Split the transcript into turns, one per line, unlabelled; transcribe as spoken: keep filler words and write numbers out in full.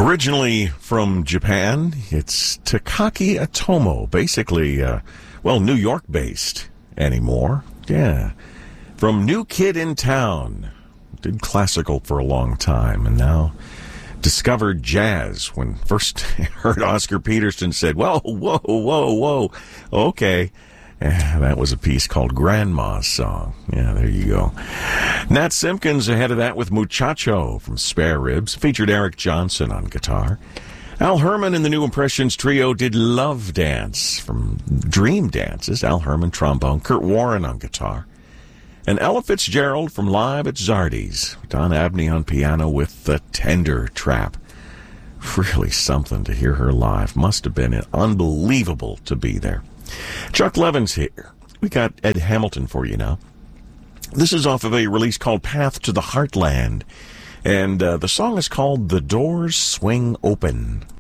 Originally from Japan, it's Takaki Atomo, basically, uh, well, New York-based anymore. Yeah. From New Kid in Town. Did classical for a long time, and now discovered jazz when first heard Oscar Peterson said, whoa, whoa, whoa, whoa, okay. Yeah, that was a piece called Grandma's Song. Yeah, there you go. Nat Simpkins ahead of that with Muchacho from Spare Ribs. Featured Eric Johnson on guitar. Al Herman and the New Impressions Trio did Love Dance from Dream Dances. Al Herman, trombone. Kurt Warren on guitar. And Ella Fitzgerald from Live at Zardy's. Don Abney on piano with The Tender Trap. Really something to hear her live. Must have been unbelievable to be there. Chuck Levin's here. We got Ed Hamilton for you now. This is off of a release called Path to the Heartland. And uh, the song is called The Doors Swing Open.